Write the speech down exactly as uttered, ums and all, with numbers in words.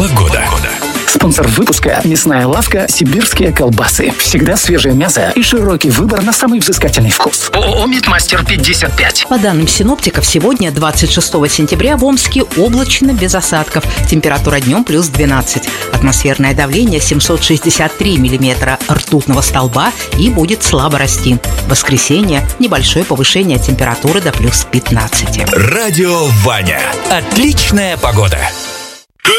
Погода. Спонсор выпуска – мясная лавка «Сибирские колбасы». Всегда свежее мясо и широкий выбор на самый взыскательный вкус. ООО «Медмастер пятьдесят пять». По данным синоптиков, сегодня, двадцать шестого сентября, в Омске облачно, без осадков. Температура днем плюс двенадцать. Атмосферное давление семьсот шестьдесят три миллиметра ртутного столба и будет слабо расти. В воскресенье небольшое повышение температуры до плюс пятнадцати. Радио Ваня. Отличная погода.